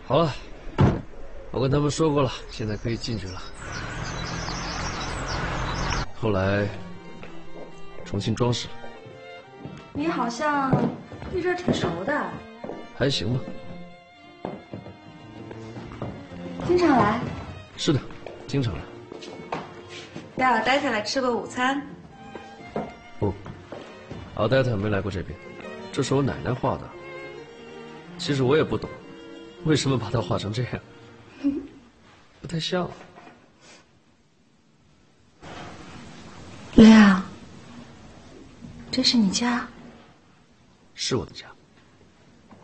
好了，我跟他们说过了，现在可以进去了。后来重新装饰了。 你好像对这儿挺熟的。 还行吧。 经常来？ 是的，经常来。 待会儿待下来吃个午餐。 不，奥黛特没来过这边，这是我奶奶画的。其实我也不懂，为什么把它画成这样，不太像。 亮，这是你家？ 是我的家。